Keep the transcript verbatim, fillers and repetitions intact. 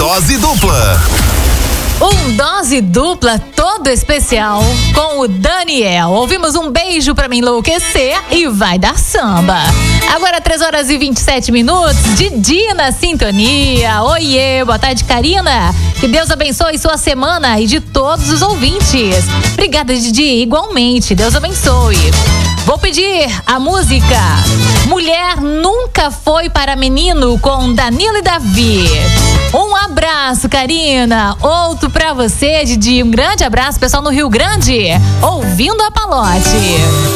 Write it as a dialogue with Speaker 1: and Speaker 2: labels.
Speaker 1: Dose Dupla.
Speaker 2: Um Dose Dupla todo especial com o Daniel. Ouvimos Um Beijo Pra Me Enlouquecer e Vai Dar Samba. Agora três horas e vinte e sete minutos, Didi na sintonia. Oiê, boa tarde, Karina. Que Deus abençoe sua semana e de todos os ouvintes. Obrigada, Didi, igualmente. Deus abençoe. Vou pedir a música Mulher Nunca Foi Para Menino com Danilo e Davi. Um abraço, Karina. Outro pra você, Didi. Um grande abraço, pessoal no Rio Grande, ouvindo a Palote.